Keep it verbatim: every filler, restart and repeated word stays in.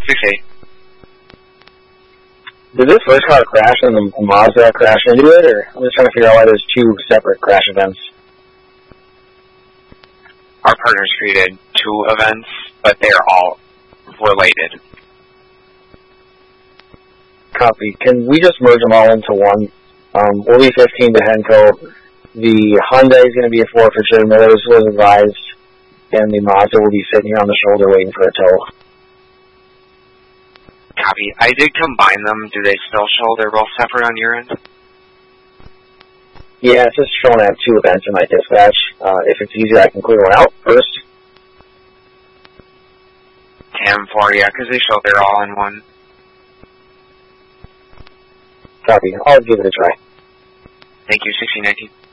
six eight. Did this first car crash and the Mazda crash into it, or I'm just trying to figure out why there's two separate crash events? Our partners created two events, but they are all related. Copy. Can we just merge them all into one? Um, we'll be fifteen to Henco. The Hyundai is going to be a forfeiture. Miller's was advised, and the Mazda will be sitting here on the shoulder waiting for a tow. Copy. I did combine them. Do they still show they're both separate on your end? Yeah, it's just showing I have two events in my dispatch. Uh, if it's easier, I can clear one out first. ten four, yeah, because they show they're all in one. Copy. I'll give it a try. Thank you, sixteen nineteen.